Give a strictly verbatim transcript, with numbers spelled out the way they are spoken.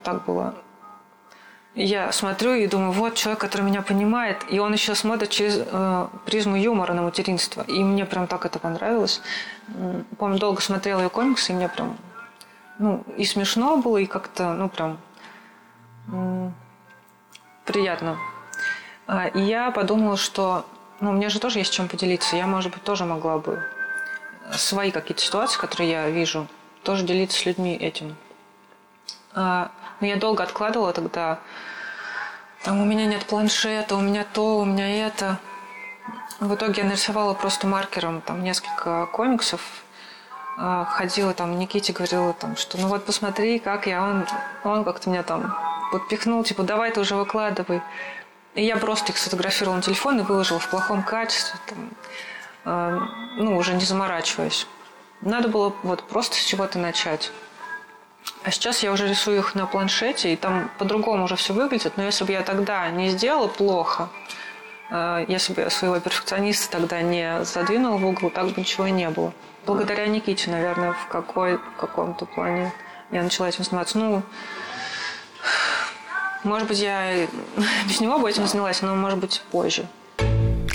Так было. Я смотрю и думаю, вот человек, который меня понимает, и он еще смотрит через э, призму юмора на материнство. И мне прям так это понравилось. Помню, долго смотрела ее комиксы, и мне прям, ну, и смешно было, и как-то, ну, прям м- приятно. А, и я подумала, что, ну, мне же тоже есть чем поделиться. Я, может быть, тоже могла бы свои какие-то ситуации, которые я вижу, тоже делиться с людьми этим. А, но я долго откладывала тогда. Там у меня нет планшета, у меня то, у меня это. В итоге я нарисовала просто маркером там несколько комиксов. А, ходила там, Никите говорила, там, что ну вот посмотри, как я. Он, он как-то меня там подпихнул, типа давай ты уже выкладывай. И я просто их сфотографировала на телефон и выложила в плохом качестве. Там, а, ну, уже не заморачиваясь. Надо было вот просто с чего-то начать. А сейчас я уже рисую их на планшете, и там по-другому уже все выглядит. Но если бы я тогда не сделала плохо, если бы я своего перфекциониста тогда не задвинула в угол, так бы ничего и не было. Благодаря Никите, наверное, в, какой, в каком-то плане я начала этим заниматься. Ну, может быть, я без него бы этим занялась, но, может быть, позже.